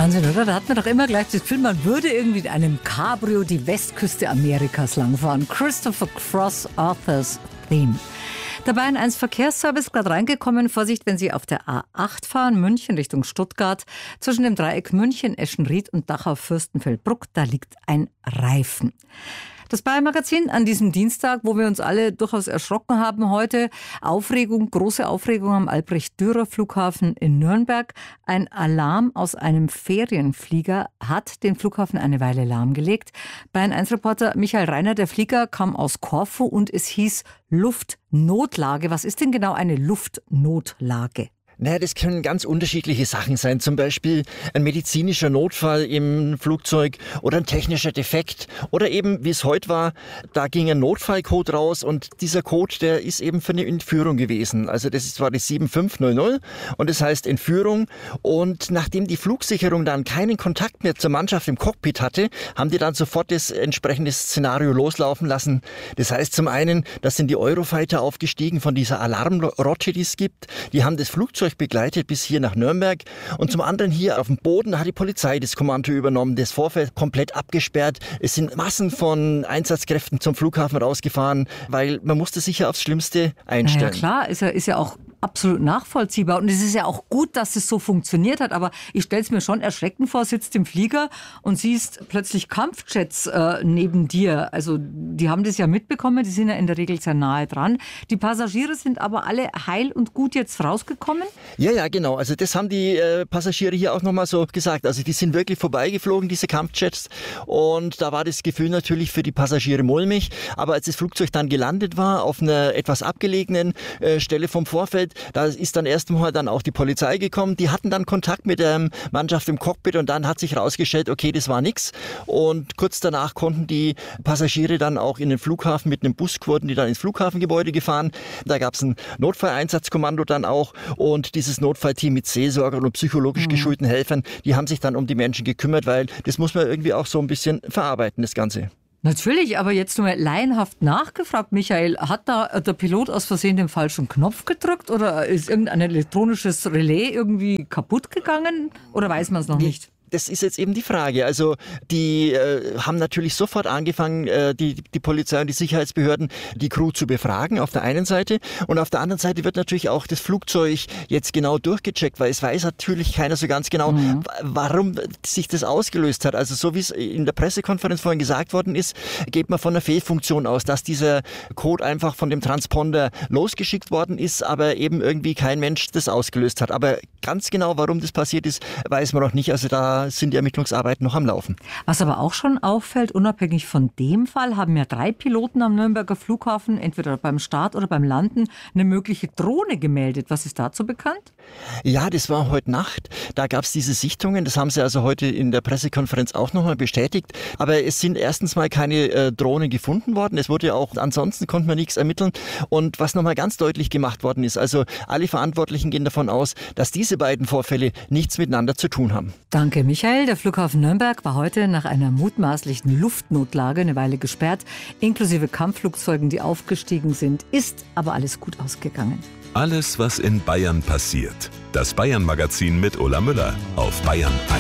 Wahnsinn, oder? Da hat man doch immer gleich das Gefühl, man würde irgendwie in einem Cabrio die Westküste Amerikas langfahren. Christopher Cross Authors Theme. Der Bayern 1 Verkehrsservice gerade reingekommen. Vorsicht, wenn Sie auf der A8 fahren, München Richtung Stuttgart. Zwischen dem Dreieck München, Eschenried und Dachau-Fürstenfeldbruck, da liegt ein Reifen. Das Bayern-Magazin an diesem Dienstag, wo wir uns alle durchaus erschrocken haben heute. Aufregung, große Aufregung am Albrecht-Dürer-Flughafen in Nürnberg. Ein Alarm aus einem Ferienflieger hat den Flughafen eine Weile lahmgelegt. Bayern 1-Reporter Michael Reiner, der Flieger kam aus Korfu und es hieß Luftnotlage. Was ist denn genau eine Luftnotlage? Naja, das können ganz unterschiedliche Sachen sein. Zum Beispiel ein medizinischer Notfall im Flugzeug oder ein technischer Defekt. Oder eben, wie es heute war, da ging ein Notfallcode raus und dieser Code, der ist eben für eine Entführung gewesen. Also das war die 7500 und das heißt Entführung. Und nachdem die Flugsicherung dann keinen Kontakt mehr zur Mannschaft im Cockpit hatte, haben die dann sofort das entsprechende Szenario loslaufen lassen. Das heißt zum einen, da sind die Eurofighter aufgestiegen von dieser Alarmrotsche, die es gibt. Die haben das Flugzeug begleitet bis hier nach Nürnberg und zum anderen hier auf dem Boden hat die Polizei das Kommando übernommen, das Vorfeld komplett abgesperrt. Es sind Massen von Einsatzkräften zum Flughafen rausgefahren, weil man musste sich ja aufs Schlimmste einstellen. Ja klar, ist ja auch absolut nachvollziehbar und es ist ja auch gut, dass es so funktioniert hat, aber ich stelle es mir schon erschreckend vor, sitzt im Flieger und siehst plötzlich Kampfjets neben dir. Also die haben das ja mitbekommen, die sind ja in der Regel sehr nahe dran. Die Passagiere sind aber alle heil und gut jetzt rausgekommen? Ja, genau. Also das haben die Passagiere hier auch nochmal so gesagt. Also die sind wirklich vorbeigeflogen, diese Kampfjets. Und da war das Gefühl natürlich für die Passagiere mulmig. Aber als das Flugzeug dann gelandet war, auf einer etwas abgelegenen Stelle vom Vorfeld, da ist dann erst einmal dann auch die Polizei gekommen. Die hatten dann Kontakt mit der Mannschaft im Cockpit und dann hat sich herausgestellt, okay, das war nix. Und kurz danach konnten die Passagiere dann auch in den Flughafen mit einem Bus wurden die dann ins Flughafengebäude gefahren. Da gab es ein Notfalleinsatzkommando dann auch und dieses Notfallteam mit Seelsorgern und psychologisch geschulten Helfern, die haben sich dann um die Menschen gekümmert, weil das muss man irgendwie auch so ein bisschen verarbeiten, das Ganze. Natürlich, aber jetzt nur mal laienhaft nachgefragt, Michael, hat da der Pilot aus Versehen den falschen Knopf gedrückt oder ist irgendein elektronisches Relais irgendwie kaputt gegangen oder weiß man es noch nicht? Das ist jetzt eben die Frage. Also die haben natürlich sofort angefangen, die Polizei und die Sicherheitsbehörden, die Crew zu befragen auf der einen Seite. Und auf der anderen Seite wird natürlich auch das Flugzeug jetzt genau durchgecheckt, weil es weiß natürlich keiner so ganz genau, warum sich das ausgelöst hat. Also so wie es in der Pressekonferenz vorhin gesagt worden ist, geht man von einer Fehlfunktion aus, dass dieser Code einfach von dem Transponder losgeschickt worden ist, aber eben irgendwie kein Mensch das ausgelöst hat. Aber ganz genau, warum das passiert ist, weiß man noch nicht. Also da sind die Ermittlungsarbeiten noch am Laufen. Was aber auch schon auffällt, unabhängig von dem Fall, haben ja 3 Piloten am Nürnberger Flughafen, entweder beim Start oder beim Landen, eine mögliche Drohne gemeldet. Was ist dazu bekannt? Ja, das war heute Nacht. Da gab es diese Sichtungen. Das haben sie also heute in der Pressekonferenz auch nochmal bestätigt. Aber es sind erstens mal keine Drohnen gefunden worden. Es wurde ja auch, ansonsten konnte man nichts ermitteln. Und was nochmal ganz deutlich gemacht worden ist, also alle Verantwortlichen gehen davon aus, dass diese beiden Vorfälle nichts miteinander zu tun haben. Danke, Michael. Der Flughafen Nürnberg war heute nach einer mutmaßlichen Luftnotlage eine Weile gesperrt, inklusive Kampfflugzeugen, die aufgestiegen sind. Ist aber alles gut ausgegangen. Alles, was in Bayern passiert. Das Bayern-Magazin mit Ulla Müller auf Bayern 1.